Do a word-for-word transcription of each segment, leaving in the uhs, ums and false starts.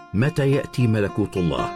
متى يأتي ملكوت الله؟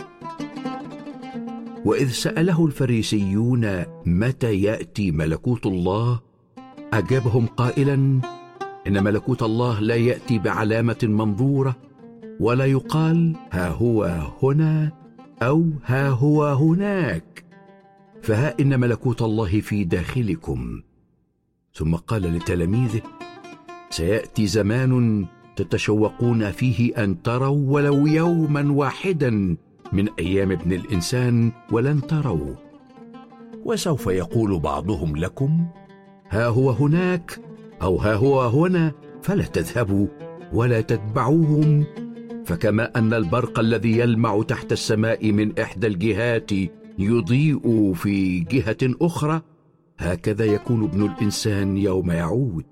وإذ سأله الفريسيون متى يأتي ملكوت الله، أجابهم قائلا: إن ملكوت الله لا يأتي بعلامة منظورة، ولا يقال ها هو هنا أو ها هو هناك، فها إن ملكوت الله في داخلكم. ثم قال لتلاميذه: سيأتي زمان تتشوقون فيه أن تروا ولو يوما واحدا من أيام ابن الإنسان، ولن تروا. وسوف يقول بعضهم لكم: ها هو هناك أو ها هو هنا، فلا تذهبوا ولا تتبعوهم. فكما أن البرق الذي يلمع تحت السماء من إحدى الجهات يضيء في جهة أخرى، هكذا يكون ابن الإنسان يوم يعود.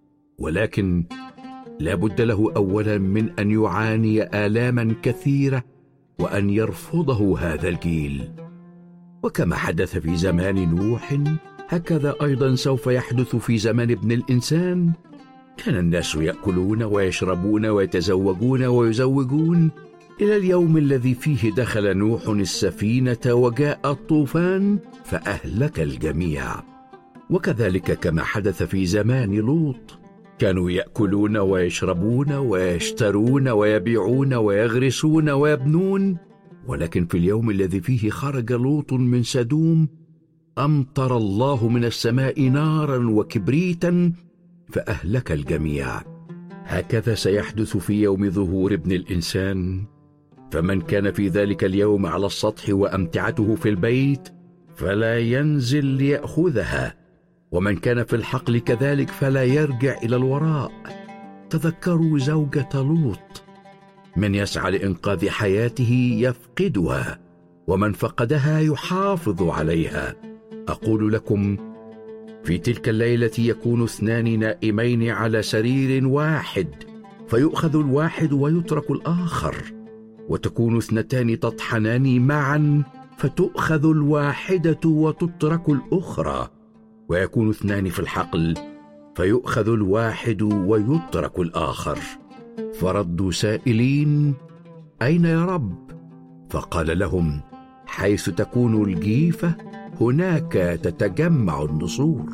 ولكن لا بد له أولا من أن يعاني آلاما كثيرة، وأن يرفضه هذا الجيل. وكما حدث في زمان نوح، هكذا أيضا سوف يحدث في زمان ابن الإنسان. كان الناس يأكلون ويشربون ويتزوجون ويزوجون إلى اليوم الذي فيه دخل نوح السفينة وجاء الطوفان فأهلك الجميع. وكذلك كما حدث في زمان لوط، كانوا يأكلون ويشربون ويشترون ويبيعون ويغرسون ويبنون، ولكن في اليوم الذي فيه خرج لوط من سدوم أمطر الله من السماء نارا وكبريتا فأهلك الجميع. هكذا سيحدث في يوم ظهور ابن الإنسان. فمن كان في ذلك اليوم على السطح وأمتعته في البيت فلا ينزل ليأخذها، ومن كان في الحقل كذلك فلا يرجع إلى الوراء. تذكروا زوجة لوط: من يسعى لإنقاذ حياته يفقدها، ومن فقدها يحافظ عليها. أقول لكم، في تلك الليلة يكون اثنان نائمين على سرير واحد، فيؤخذ الواحد ويترك الآخر، وتكون اثنتان تطحنان معا، فتؤخذ الواحدة وتترك الأخرى. ويكون اثنان في الحقل، فيؤخذ الواحد ويترك الآخر. فردوا سائلين: أين يا رب؟ فقال لهم: حيث تكون الجيفة هناك تتجمع النسور.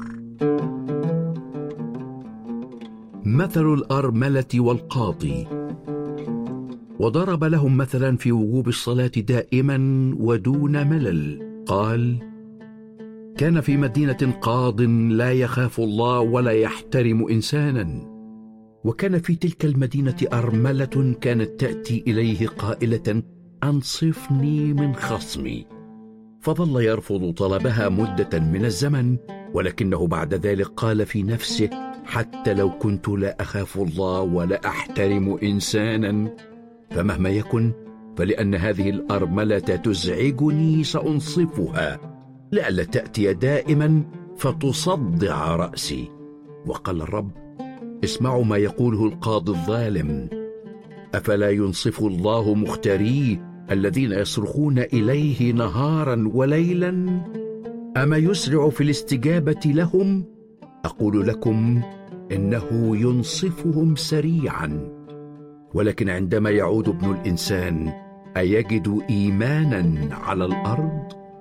مثل الأرملة والقاضي. وضرب لهم مثلا في وجوب الصلاة دائما ودون ملل. قال: كان في مدينة قاض لا يخاف الله ولا يحترم إنسانا، وكان في تلك المدينة أرملة كانت تأتي إليه قائلة: أنصفني من خصمي. فظل يرفض طلبها مدة من الزمن، ولكنه بعد ذلك قال في نفسه: حتى لو كنت لا أخاف الله ولا أحترم إنسانا، فمهما يكن فلأن هذه الأرملة تزعجني سأنصفها، لئلا تأتي دائما فتصدع رأسي. وقال الرب: اسمعوا ما يقوله القاضي الظالم: أفلا ينصف الله مختاريه الذين يصرخون إليه نهارا وليلا؟ أما يسرع في الاستجابة لهم؟ أقول لكم إنه ينصفهم سريعا. ولكن عندما يعود ابن الإنسان أيجد إيمانا على الأرض؟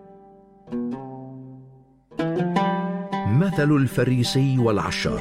مثل الفريسي والعشار.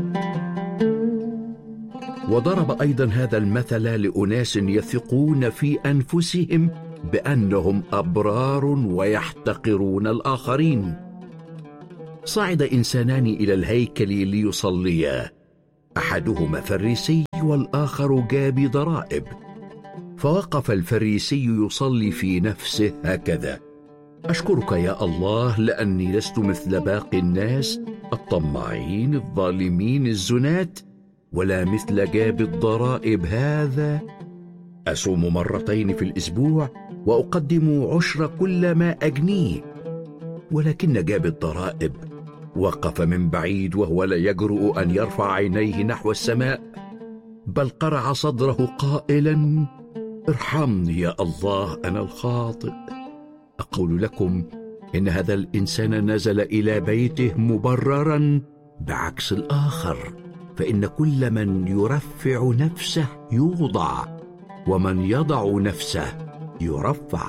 وضرب أيضا هذا المثل لأناس يثقون في أنفسهم بأنهم أبرار ويحتقرون الآخرين. صعد إنسانان إلى الهيكل ليصليا، أحدهما فريسي والآخر جابي ضرائب. فوقف الفريسي يصلي في نفسه هكذا: أشكرك يا الله لأني لست مثل باقي الناس الطماعين الظالمين الزنات، ولا مثل جاب الضرائب هذا. أصوم مرتين في الأسبوع وأقدم عشر كل ما أجنيه. ولكن جاب الضرائب وقف من بعيد وهو لا يجرؤ أن يرفع عينيه نحو السماء، بل قرع صدره قائلا: ارحمني يا الله أنا الخاطئ. أقول لكم إن هذا الإنسان نزل إلى بيته مبررا، بعكس الآخر، فإن كل من يرفع نفسه يوضع، ومن يضع نفسه يرفع.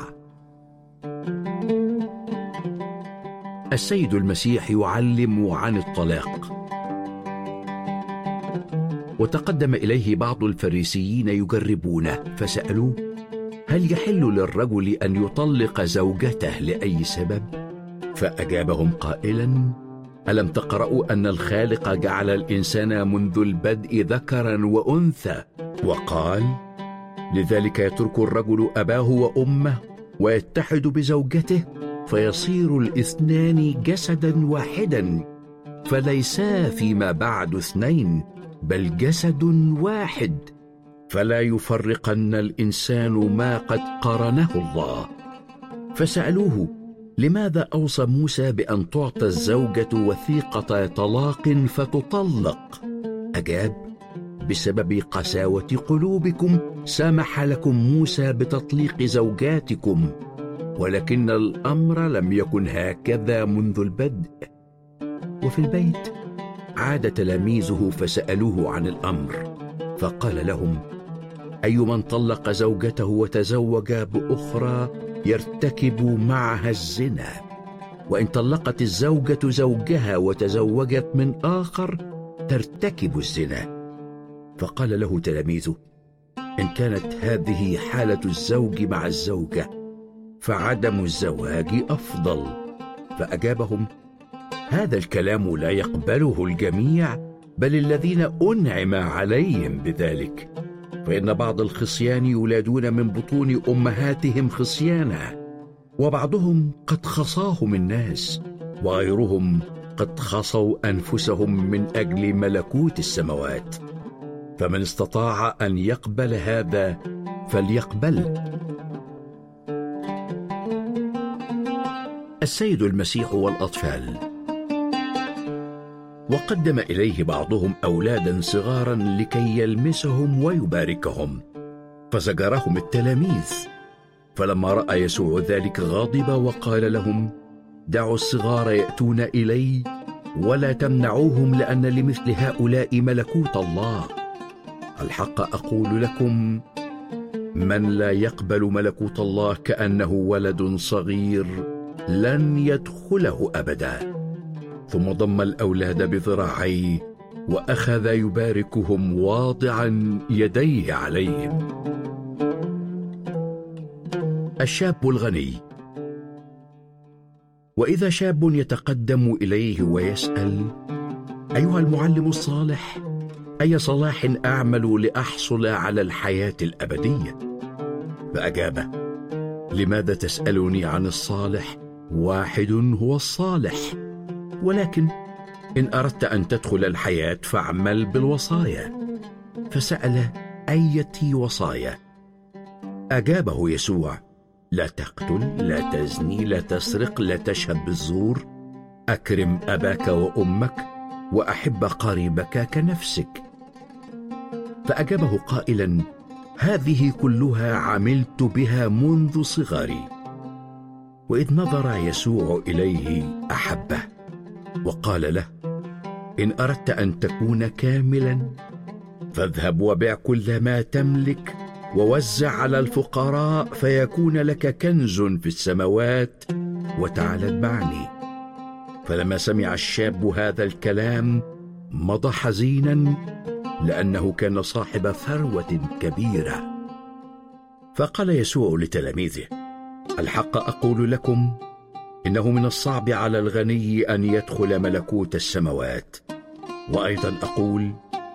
السيد المسيح يعلم عن الطلاق. وتقدم إليه بعض الفريسيين يجربونه، فسألوه: هل يحل للرجل أن يطلق زوجته لأي سبب؟ فأجابهم قائلا: ألم تقرأوا أن الخالق جعل الإنسان منذ البدء ذكرا وأنثى، وقال: لذلك يترك الرجل أباه وأمه ويتحد بزوجته فيصير الاثنان جسدا واحدا، فليسا فيما بعد اثنين بل جسد واحد، فلا يفرقن الإنسان ما قد قرنه الله. فسألوه: لماذا أوصى موسى بأن تعطى الزوجة وثيقة طلاق فتطلق؟ أجاب: بسبب قساوة قلوبكم سمح لكم موسى بتطليق زوجاتكم، ولكن الأمر لم يكن هكذا منذ البدء. وفي البيت عاد تلاميذه فسألوه عن الأمر، فقال لهم: أي من طلق زوجته وتزوج بأخرى يرتكب معها الزنا، وإن طلقت الزوجة زوجها وتزوجت من آخر ترتكب الزنا. فقال له تلاميذه: إن كانت هذه حالة الزوج مع الزوجة فعدم الزواج أفضل. فأجابهم: هذا الكلام لا يقبله الجميع، بل الذين أنعم عليهم بذلك، فإن بعض الخصيان يولدون من بطون أمهاتهم خصيانا، وبعضهم قد خصاهم الناس، وغيرهم قد خصوا أنفسهم من أجل ملكوت السماوات. فمن استطاع أن يقبل هذا فليقبله. السيد المسيح والأطفال. وقدم إليه بعضهم أولادا صغارا لكي يلمسهم ويباركهم، فزجرهم التلاميذ. فلما رأى يسوع ذلك غضب وقال لهم: دعوا الصغار يأتون إلي ولا تمنعوهم، لأن لمثل هؤلاء ملكوت الله. الحق أقول لكم: من لا يقبل ملكوت الله كأنه ولد صغير لن يدخله أبدا. ثم ضم الأولاد بذراعيه وأخذ يباركهم واضعا يديه عليهم. الشاب الغني. وإذا شاب يتقدم إليه ويسأل: أيها المعلم الصالح، أي صلاح أعمل لأحصل على الحياة الأبدية؟ فأجابه: لماذا تسألني عن الصالح؟ واحد هو الصالح، ولكن إن أردت أن تدخل الحياة فاعمل بالوصايا. فسأل: أية وصايا؟ أجابه يسوع: لا تقتل، لا تزني، لا تسرق، لا تشهد بالزور، أكرم أباك وأمك، وأحب قريبك كنفسك. فأجابه قائلا: هذه كلها عملت بها منذ صغري. وإذ نظر يسوع إليه أحبه وقال له: إن أردت أن تكون كاملا فاذهب وبع كل ما تملك ووزع على الفقراء فيكون لك كنز في السماوات، وتعال اتبعني. فلما سمع الشاب هذا الكلام مضى حزينا، لأنه كان صاحب ثروة كبيرة. فقال يسوع لتلاميذه: الحق أقول لكم، إنه من الصعب على الغني أن يدخل ملكوت السماوات. وأيضا أقول: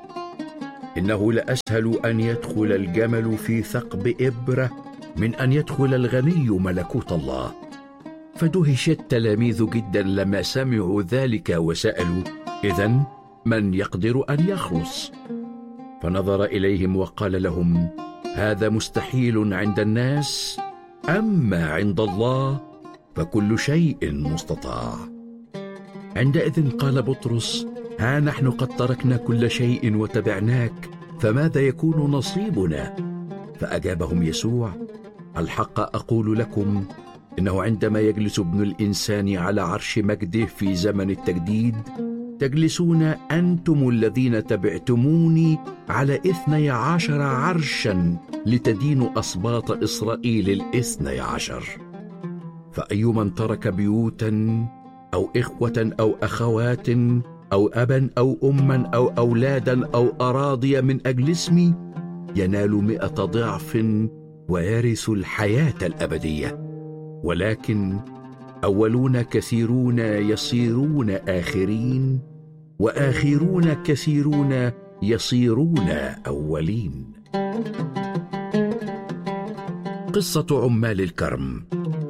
إنه لأسهل أن يدخل الجمل في ثقب إبرة من أن يدخل الغني ملكوت الله. فدهش التلاميذ جدا لما سمعوا ذلك وسألوا: إذن من يقدر أن يخلص؟ فنظر إليهم وقال لهم: هذا مستحيل عند الناس، أما عند الله فكل شيء مستطاع. عندئذ قال بطرس: ها نحن قد تركنا كل شيء وتبعناك، فماذا يكون نصيبنا؟ فأجابهم يسوع: الحق أقول لكم، إنه عندما يجلس ابن الإنسان على عرش مجده في زمن التجديد، تجلسون أنتم الذين تبعتموني على اثني عشر عرشا لتدينوا أسباط إسرائيل الاثني عشر. فأي من ترك بيوتا أو إخوة أو أخوات أو أبا أو أما أو أولادا أو أراضي من أجل اسمي ينال مئة ضعف ويرث الحياة الأبدية. ولكن أولون كثيرون يصيرون آخرين، وآخرون كثيرون يصيرون أولين. قصة عمال الكرم.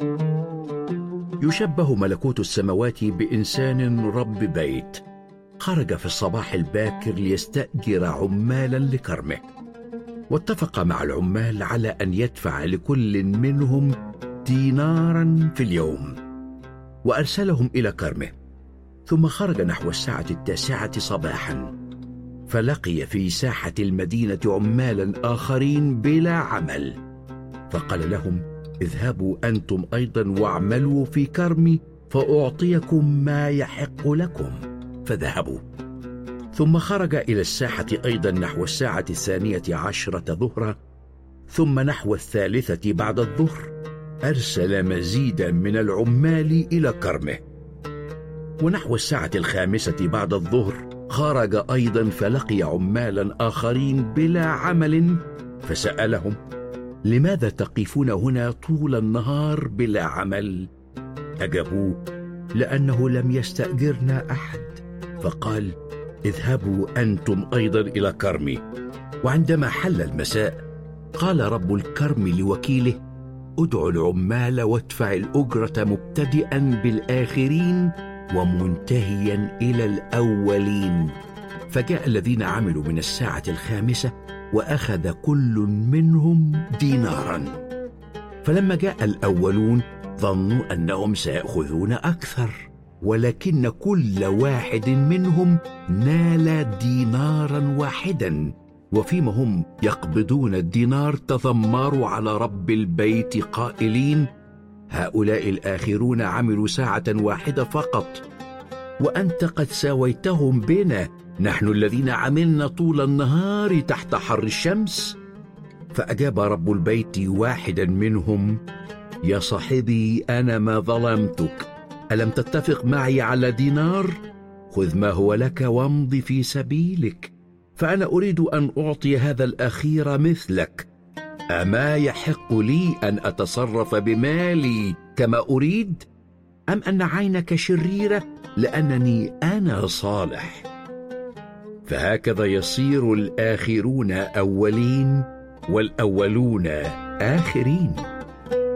يشبه ملكوت السماوات بإنسان رب بيت خرج في الصباح الباكر ليستأجر عمالا لكرمه، واتفق مع العمال على أن يدفع لكل منهم دينارا في اليوم، وأرسلهم إلى كرمه. ثم خرج نحو الساعة التاسعة صباحا، فلقي في ساحة المدينة عمالا آخرين بلا عمل، فقال لهم: اذهبوا أنتم أيضا واعملوا في كرمي فأعطيكم ما يحق لكم. فذهبوا. ثم خرج إلى الساحة أيضا نحو الساعة الثانية عشرة ظهرا، ثم نحو الثالثة بعد الظهر أرسل مزيدا من العمال إلى كرمه. ونحو الساعة الخامسة بعد الظهر خرج أيضا، فلقي عمالا آخرين بلا عمل، فسألهم: لماذا تقفون هنا طول النهار بلا عمل؟ أجابوه: لأنه لم يستأجرنا أحد. فقال: اذهبوا أنتم أيضا إلى كرمي. وعندما حل المساء قال رب الكرم لوكيله: ادعوا العمال وادفع الأجرة مبتدئا بالآخرين ومنتهيا إلى الأولين. فجاء الذين عملوا من الساعة الخامسة وأخذ كل منهم دينارا. فلما جاء الأولون ظنوا أنهم سيأخذون أكثر، ولكن كل واحد منهم نال دينارا واحدا. وفيما هم يقبضون الدينار تذمروا على رب البيت قائلين: هؤلاء الآخرون عملوا ساعة واحدة فقط، وأنت قد ساويتهم بنا نحن الذين عملنا طول النهار تحت حر الشمس. فأجاب رب البيت واحدا منهم: يا صاحبي، أنا ما ظلمتك، ألم تتفق معي على دينار؟ خذ ما هو لك وامض في سبيلك، فأنا أريد أن أعطي هذا الأخير مثلك. أما يحق لي أن أتصرف بمالي كما أريد، أم أن عينك شريرة لأنني أنا صالح؟ فهكذا يصير الآخرون أولين والأولون آخرين.